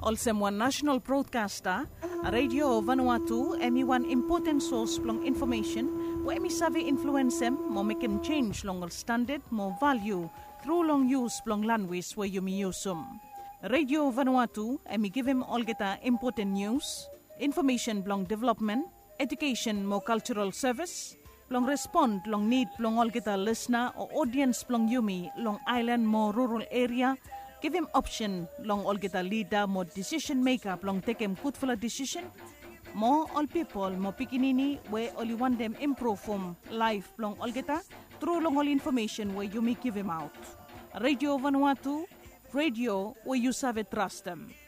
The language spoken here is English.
Also one national broadcaster, Radio Vanuatu, emi one important source plong information, where emi savi influence them, mo make them change long standard, more value, through long use plong language where you me use them. Radio Vanuatu, emi give him all geta important news, information plong development, education more cultural service, plong respond plong need plong all geta listener or audience plong yumi long island more rural area. Give him option long all get a leader, more decision maker, long take him good for a decision. More all people, more pikinini, where only want them improve from life long all get a through long all information where you may give him out. Radio Vanuatu, radio where you serve trust them.